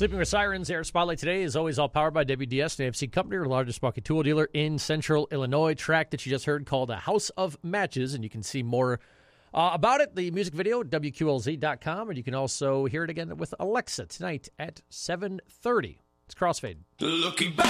Sleeping with Sirens Air Spotlight today is always all powered by WDS and AFC Company, our largest Milwaukee tool dealer in Central Illinois. Track that you just heard called A House of Matches, and you can see more about it, the music video, at WQLZ.com, and you can also hear it again with Alexa tonight at 7:30. It's Crossfade. Looking back